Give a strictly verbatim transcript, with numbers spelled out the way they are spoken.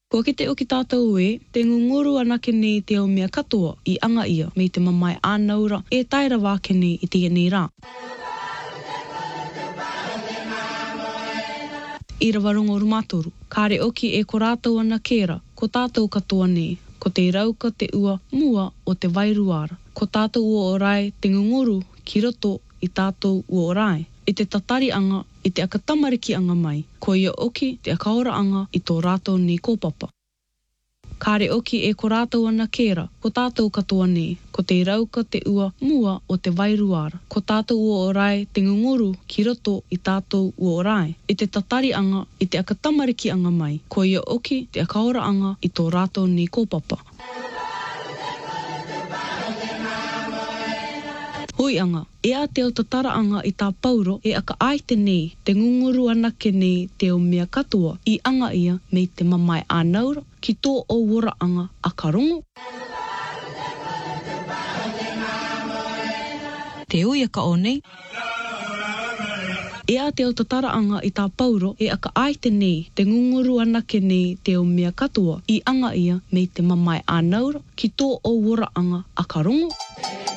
Ko ki te o ki tātou e, te ngunguru anake ni te o mea katoa I anga ia me te mamai ānaura e taira wāke ni I te ni rā. I rawarongo rumatoru, kāre oki e ko rātou ana kēra, ko tātou katoa ni, ko te rauka te ua mua o te wairuara, ko tātou ua o rai te ngunguru ki roto I tātou ua o rai, I te tatari anga, I te akatamariki anga mai, ko ia oki te akaora anga I tō rātou ni kōpapa. Kāre oki e ko rātou ana kēra, ko tātou katoa ni, ko te rauka te ua mua o te wairuara, ko tātou ua o rai te ngunguru ki roto I tātou ua o rai, I te tatari anga, I te akatamariki anga mai, ko ia oki te akaora anga I tō rātou ni kōpapa. Hoi anga, e a te o tatara anga I tā pauro e aka ai te ni, te ngunguru anake ni te o mea katoa I anga ia me te mamai ānaura ki tō o wora anga a karongo. Te uia ka o nei. E a te o tatara anga I tā pauro e aka ai te ni, te ngunguru anake ni te o mea katoa I anga ia me te mamai ānaura ki tō o wora anga a karongo.